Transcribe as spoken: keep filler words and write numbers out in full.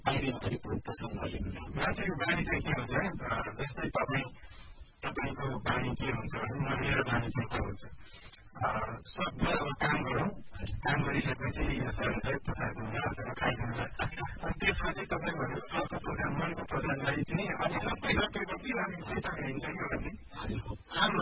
बाहिरी पसन्द गरिनु मान्छेको बानी चाहिँ के हुन्छ जस्तै तपाईँ तपाईँको बानी के हुन्छ भने मेरो बानी चाहिँ के हुन्छ सबभन्दा अब काम गरौँ काम गरिसकेपछि यो शरीरलाई पोसाक दिनु खाइदिनु अनि त्यसपछि तपाईँ भन्नु अर्को पोसाक मनको पोसाक लगाइदिने अनि सबै सकेपछि अनि त्यता हिँड्छ कि भन्ने